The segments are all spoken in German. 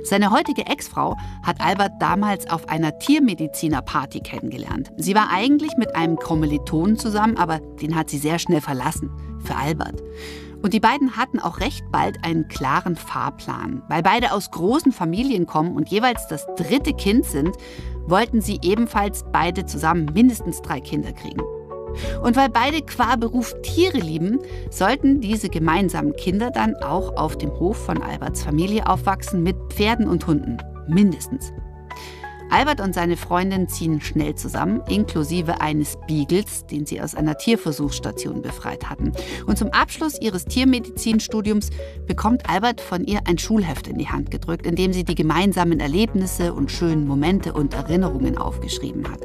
Seine heutige Ex-Frau hat Albert damals auf einer Tiermediziner-Party kennengelernt. Sie war eigentlich mit einem Kommilitonen zusammen, aber den hat sie sehr schnell verlassen. Für Albert. Und die beiden hatten auch recht bald einen klaren Fahrplan. Weil beide aus großen Familien kommen und jeweils das 3. Kind sind, wollten sie ebenfalls beide zusammen mindestens 3 Kinder kriegen. Und weil beide qua Beruf Tiere lieben, sollten diese gemeinsamen Kinder dann auch auf dem Hof von Alberts Familie aufwachsen mit Pferden und Hunden. Mindestens. Albert und seine Freundin ziehen schnell zusammen, inklusive eines Beagles, den sie aus einer Tierversuchsstation befreit hatten. Und zum Abschluss ihres Tiermedizinstudiums bekommt Albert von ihr ein Schulheft in die Hand gedrückt, in dem sie die gemeinsamen Erlebnisse und schönen Momente und Erinnerungen aufgeschrieben hat.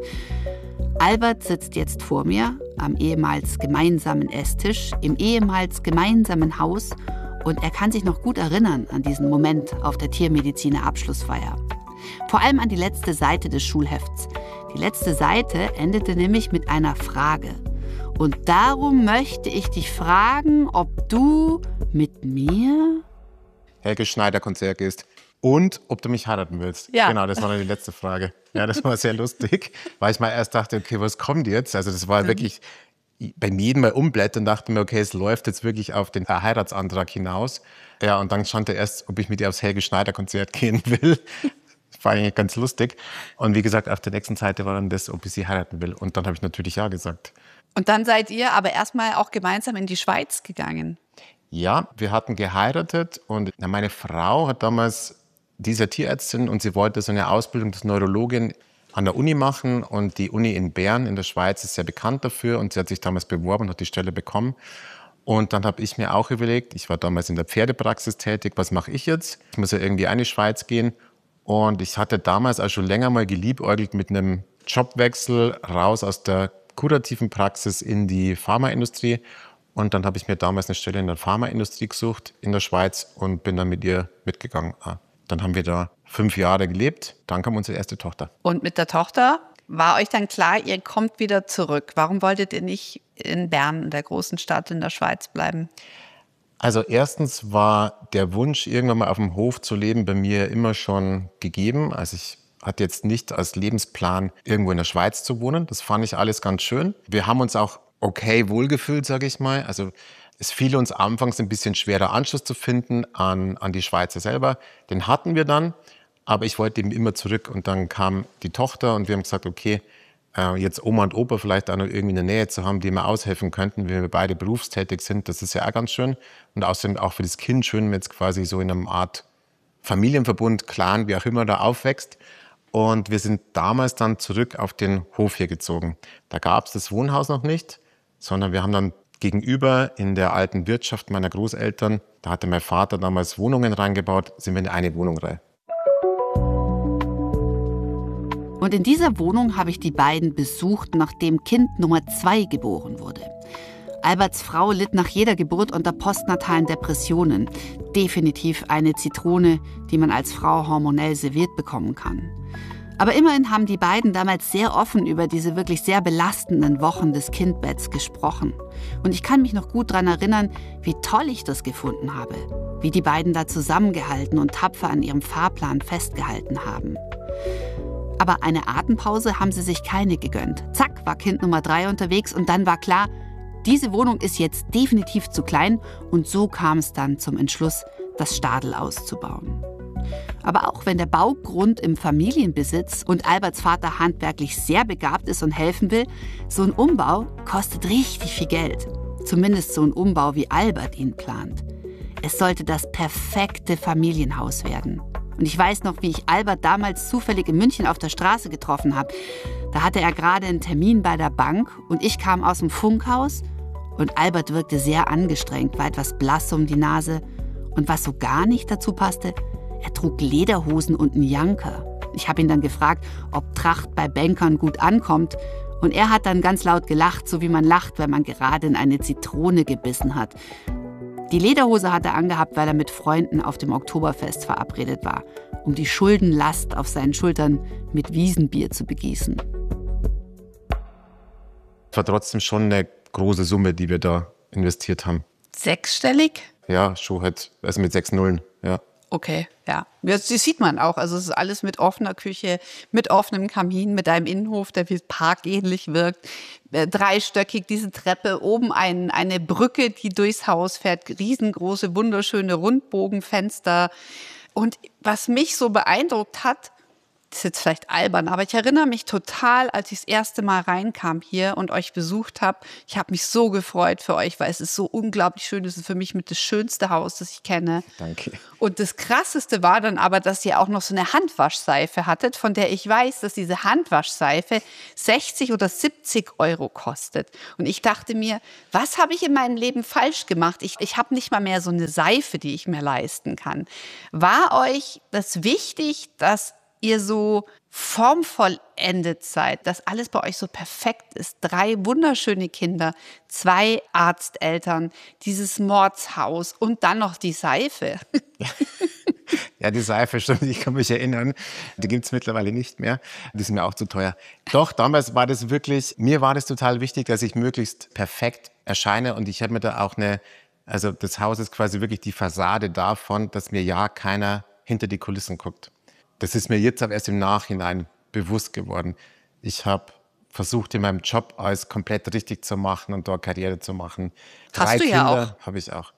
Albert sitzt jetzt vor mir am ehemals gemeinsamen Esstisch, im ehemals gemeinsamen Haus und er kann sich noch gut erinnern an diesen Moment auf der Tiermediziner-Abschlussfeier. Vor allem an die letzte Seite des Schulhefts. Die letzte Seite endete nämlich mit einer Frage. Und darum möchte ich dich fragen, ob du mit mir Helge Schneider-Konzert gehst. Und ob du mich heiraten willst. Ja. Genau, das war dann die letzte Frage. Ja, das war sehr lustig, weil ich mal erst dachte, okay, was kommt jetzt? Also das war wirklich beim jeden Mal umblättern, dachte mir, okay, es läuft jetzt wirklich auf den Heiratsantrag hinaus. Ja, und dann stand da erst, ob ich mit ihr aufs Helge Schneider-Konzert gehen will. Das war eigentlich ganz lustig. Und wie gesagt, auf der nächsten Seite war dann das, ob ich sie heiraten will. Und dann habe ich natürlich ja gesagt. Und dann seid ihr aber erstmal auch gemeinsam in die Schweiz gegangen. Ja, wir hatten geheiratet und meine Frau hat damals diese Tierärztin und sie wollte so eine Ausbildung als Neurologin an der Uni machen und die Uni in Bern in der Schweiz ist sehr bekannt dafür und sie hat sich damals beworben und hat die Stelle bekommen. Und dann habe ich mir auch überlegt, ich war damals in der Pferdepraxis tätig, was mache ich jetzt? Ich muss ja irgendwie in die Schweiz gehen und ich hatte damals auch schon länger mal geliebäugelt mit einem Jobwechsel raus aus der kurativen Praxis in die Pharmaindustrie. Und dann habe ich mir damals eine Stelle in der Pharmaindustrie gesucht in der Schweiz und bin dann mit ihr mitgegangen. Dann haben wir da 5 Jahre gelebt. Dann kam unsere erste Tochter. Und mit der Tochter war euch dann klar, ihr kommt wieder zurück. Warum wolltet ihr nicht in Bern, in der großen Stadt in der Schweiz, bleiben? Also erstens war der Wunsch, irgendwann mal auf dem Hof zu leben, bei mir immer schon gegeben. Also ich hatte jetzt nicht als Lebensplan, irgendwo in der Schweiz zu wohnen. Das fand ich alles ganz schön. Wir haben uns auch okay wohlgefühlt, sage ich mal. Also es fiel uns anfangs ein bisschen schwerer, Anschluss zu finden an die Schweizer selber. Den hatten wir dann, aber ich wollte eben immer zurück. Und dann kam die Tochter und wir haben gesagt, okay, jetzt Oma und Opa vielleicht auch noch irgendwie in der Nähe zu haben, die mir aushelfen könnten, wenn wir beide berufstätig sind. Das ist ja auch ganz schön. Und außerdem auch für das Kind schön, wenn es quasi so in einer Art Familienverbund, Clan, wie auch immer, da aufwächst. Und wir sind damals dann zurück auf den Hof hier gezogen. Da gab es das Wohnhaus noch nicht, sondern wir haben dann gegenüber in der alten Wirtschaft meiner Großeltern, da hatte mein Vater damals Wohnungen reingebaut, sind wir in eine Wohnung rein. Und in dieser Wohnung habe ich die beiden besucht, nachdem Kind Nummer 2 geboren wurde. Alberts Frau litt nach jeder Geburt unter postnatalen Depressionen. Definitiv eine Zitrone, die man als Frau hormonell serviert bekommen kann. Aber immerhin haben die beiden damals sehr offen über diese wirklich sehr belastenden Wochen des Kindbetts gesprochen. Und ich kann mich noch gut daran erinnern, wie toll ich das gefunden habe. Wie die beiden da zusammengehalten und tapfer an ihrem Fahrplan festgehalten haben. Aber eine Atempause haben sie sich keine gegönnt. Zack, war Kind Nummer 3 unterwegs und dann war klar, diese Wohnung ist jetzt definitiv zu klein und so kam es dann zum Entschluss, das Stadel auszubauen. Aber auch wenn der Baugrund im Familienbesitz und Alberts Vater handwerklich sehr begabt ist und helfen will, so ein Umbau kostet richtig viel Geld. Zumindest so ein Umbau, wie Albert ihn plant. Es sollte das perfekte Familienhaus werden. Und ich weiß noch, wie ich Albert damals zufällig in München auf der Straße getroffen habe. Da hatte er gerade einen Termin bei der Bank und ich kam aus dem Funkhaus und Albert wirkte sehr angestrengt, war etwas blass um die Nase. Und was so gar nicht dazu passte, er trug Lederhosen und einen Janker. Ich habe ihn dann gefragt, ob Tracht bei Bankern gut ankommt. Und er hat dann ganz laut gelacht, so wie man lacht, wenn man gerade in eine Zitrone gebissen hat. Die Lederhose hat er angehabt, weil er mit Freunden auf dem Oktoberfest verabredet war, um die Schuldenlast auf seinen Schultern mit Wiesenbier zu begießen. Es war trotzdem schon eine große Summe, die wir da investiert haben. 6-stellig? Ja, schon halt, also mit 6 Nullen, ja. Okay, ja. Das sieht man auch. Also es ist alles mit offener Küche, mit offenem Kamin, mit einem Innenhof, der wie parkähnlich wirkt. Dreistöckig, diese Treppe, oben eine Brücke, die durchs Haus fährt, riesengroße, wunderschöne Rundbogenfenster. Und was mich so beeindruckt hat, das ist jetzt vielleicht albern, aber ich erinnere mich total, als ich das erste Mal reinkam hier und euch besucht habe. Ich habe mich so gefreut für euch, weil es ist so unglaublich schön. Es ist für mich mit das schönste Haus, das ich kenne. Danke. Und das Krasseste war dann aber, dass ihr auch noch so eine Handwaschseife hattet, von der ich weiß, dass diese Handwaschseife 60 oder 70 Euro kostet. Und ich dachte mir, was habe ich in meinem Leben falsch gemacht? Ich habe nicht mal mehr so eine Seife, die ich mir leisten kann. War euch das wichtig, dass ihr so formvollendet seid, dass alles bei euch so perfekt ist? 3 wunderschöne Kinder, 2 Arzteltern, dieses Mordshaus und dann noch die Seife. Ja, die Seife, stimmt, ich kann mich erinnern. Die gibt es mittlerweile nicht mehr. Die ist mir auch zu teuer. Doch, damals war das wirklich, mir war das total wichtig, dass ich möglichst perfekt erscheine. Und ich habe mir da auch also das Haus ist quasi wirklich die Fassade davon, dass mir ja keiner hinter die Kulissen guckt. Das ist mir jetzt aber erst im Nachhinein bewusst geworden. Ich habe versucht, in meinem Job alles komplett richtig zu machen und dort Karriere zu machen. Hast 3 du Kinder ja auch. habe ich auch.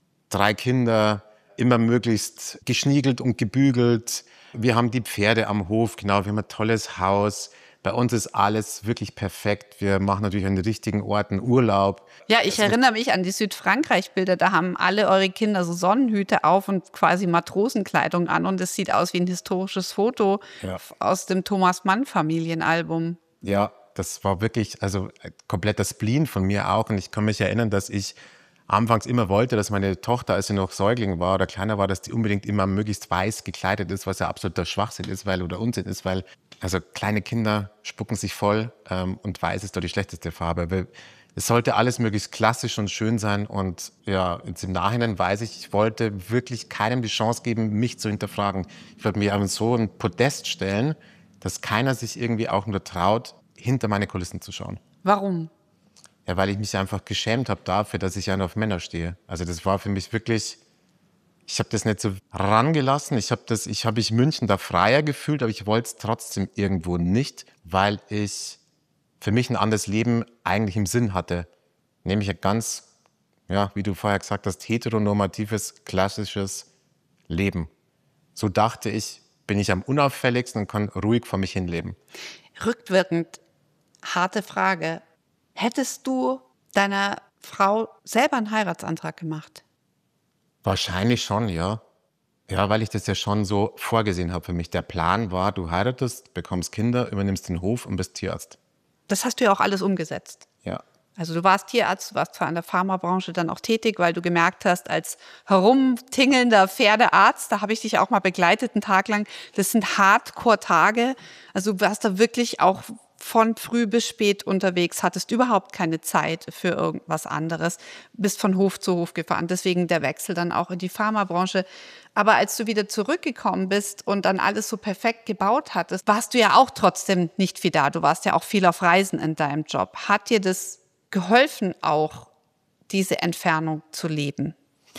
3 Kinder, immer möglichst geschniegelt und gebügelt. Wir haben die Pferde am Hof, genau, wir haben ein tolles Haus. Bei uns ist alles wirklich perfekt. Wir machen natürlich an den richtigen Orten Urlaub. Ja, ich erinnere mich an die Südfrankreich-Bilder. Da haben alle eure Kinder so Sonnenhüte auf und quasi Matrosenkleidung an. Und es sieht aus wie ein historisches Foto aus dem Thomas-Mann-Familienalbum. Ja, das war wirklich, also kompletter Spleen von mir auch. Und ich kann mich erinnern, dass ich anfangs immer wollte, dass meine Tochter, als sie noch Säugling war oder kleiner war, dass die unbedingt immer möglichst weiß gekleidet ist, was ja absoluter Schwachsinn ist, oder Unsinn ist, weil also kleine Kinder spucken sich voll und weiß ist doch die schlechteste Farbe. Weil es sollte alles möglichst klassisch und schön sein. Und ja, jetzt im Nachhinein weiß ich wollte wirklich keinem die Chance geben, mich zu hinterfragen. Ich wollte mir auf so ein Podest stellen, dass keiner sich irgendwie auch nur traut, hinter meine Kulissen zu schauen. Warum? Ja, weil ich mich einfach geschämt habe dafür, dass ich ja nur auf Männer stehe. Also das war für mich wirklich, ich habe das nicht so rangelassen. Ich habe mich München da freier gefühlt, aber ich wollte es trotzdem irgendwo nicht, weil ich für mich ein anderes Leben eigentlich im Sinn hatte. Nämlich ein ganz, ja, wie du vorher gesagt hast, heteronormatives, klassisches Leben. So dachte ich, bin ich am unauffälligsten und kann ruhig vor mich hin leben. Rückwirkend, harte Frage. Hättest du deiner Frau selber einen Heiratsantrag gemacht? Wahrscheinlich schon, ja. Ja, weil ich das ja schon so vorgesehen habe für mich. Der Plan war, du heiratest, bekommst Kinder, übernimmst den Hof und bist Tierarzt. Das hast du ja auch alles umgesetzt. Ja. Also du warst Tierarzt, du warst zwar in der Pharmabranche dann auch tätig, weil du gemerkt hast, als herumtingelnder Pferdearzt, da habe ich dich auch mal begleitet einen Tag lang, das sind Hardcore-Tage. Also du warst da wirklich auch von früh bis spät unterwegs, hattest überhaupt keine Zeit für irgendwas anderes, bist von Hof zu Hof gefahren. Deswegen der Wechsel dann auch in die Pharmabranche. Aber als du wieder zurückgekommen bist und dann alles so perfekt gebaut hattest, warst du ja auch trotzdem nicht viel da. Du warst ja auch viel auf Reisen in deinem Job. Hat dir das geholfen, auch diese Entfernung zu leben?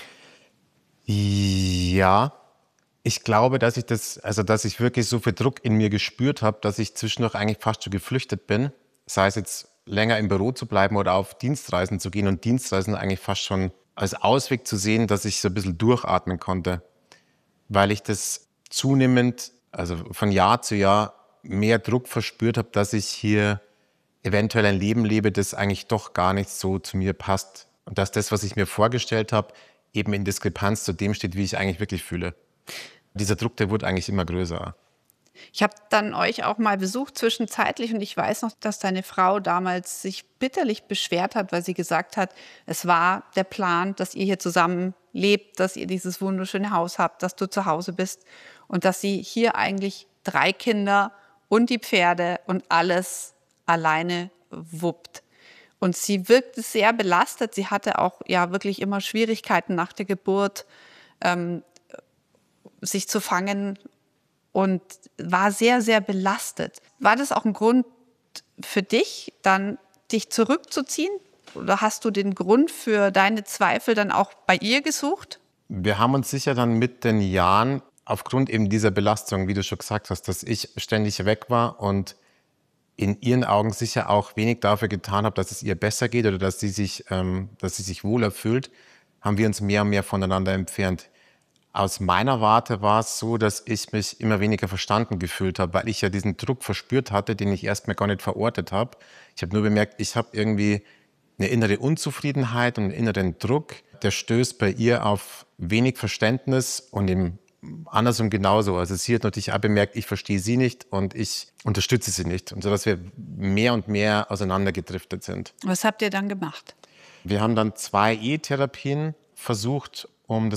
Ja, ich glaube, dass ich wirklich so viel Druck in mir gespürt habe, dass ich zwischendurch eigentlich fast schon geflüchtet bin. Sei es jetzt länger im Büro zu bleiben oder auf Dienstreisen zu gehen und Dienstreisen eigentlich fast schon als Ausweg zu sehen, dass ich so ein bisschen durchatmen konnte. Weil ich das zunehmend, also von Jahr zu Jahr, mehr Druck verspürt habe, dass ich hier eventuell ein Leben lebe, das eigentlich doch gar nicht so zu mir passt. Und dass das, was ich mir vorgestellt habe, eben in Diskrepanz zu dem steht, wie ich eigentlich wirklich fühle. Dieser Druck, der wurde eigentlich immer größer. Ich habe dann euch auch mal besucht zwischenzeitlich und ich weiß noch, dass deine Frau damals sich bitterlich beschwert hat, weil sie gesagt hat, es war der Plan, dass ihr hier zusammen lebt, dass ihr dieses wunderschöne Haus habt, dass du zu Hause bist und dass sie hier eigentlich 3 Kinder und die Pferde und alles alleine wuppt. Und sie wirkte sehr belastet. Sie hatte auch ja wirklich immer Schwierigkeiten nach der Geburt, sich zu fangen und war sehr, sehr belastet. War das auch ein Grund für dich, dann dich zurückzuziehen? Oder hast du den Grund für deine Zweifel dann auch bei ihr gesucht? Wir haben uns sicher dann mit den Jahren, aufgrund eben dieser Belastung, wie du schon gesagt hast, dass ich ständig weg war und in ihren Augen sicher auch wenig dafür getan habe, dass es ihr besser geht oder dass sie sich wohler fühlt, haben wir uns mehr und mehr voneinander entfernt. Aus meiner Warte war es so, dass ich mich immer weniger verstanden gefühlt habe, weil ich ja diesen Druck verspürt hatte, den ich erstmal gar nicht verortet habe. Ich habe nur bemerkt, ich habe irgendwie eine innere Unzufriedenheit und einen inneren Druck, der stößt bei ihr auf wenig Verständnis und im andersrum genauso. Also sie hat natürlich auch bemerkt, ich verstehe sie nicht und ich unterstütze sie nicht. Und so, dass wir mehr und mehr auseinandergedriftet sind. Was habt ihr dann gemacht? Wir haben dann 2 Ehetherapien versucht, um